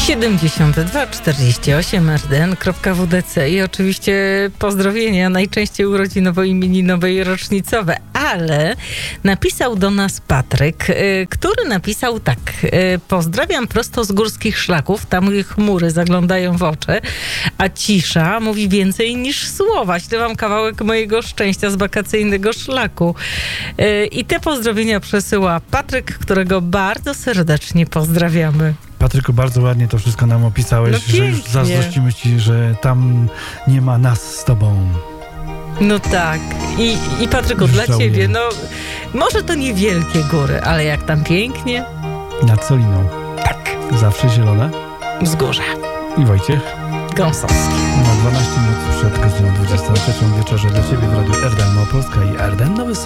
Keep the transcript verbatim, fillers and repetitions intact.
siedemdziesiąt dwa czterdzieści osiem r d n kropka w d c i oczywiście pozdrowienia, najczęściej urodzinowo-imieninowe i rocznicowe, ale napisał do nas Patryk, który napisał tak: pozdrawiam prosto z górskich szlaków, tam chmury zaglądają w oczy, a cisza mówi więcej niż słowa. Śpiewam kawałek mojego szczęścia z wakacyjnego szlaku. I te pozdrowienia przesyła Patryk, którego bardzo serdecznie pozdrawiamy. Patryku, bardzo ładnie to wszystko nam opisałeś, no że już zazdrościmy ci, że tam nie ma nas z tobą. No tak. I, i Patryku, Już dla żałuję. ciebie, no może to niewielkie góry, ale jak tam pięknie. Nad Soliną. Tak. Zawsze zielone. Wzgórza. I Wojciech. Gąsowski. Na dwanaście minut przed godziną dwudziestą trzecią wieczorze dla ciebie w Radiu R D N Małopolska i R D N Nowy Sącz.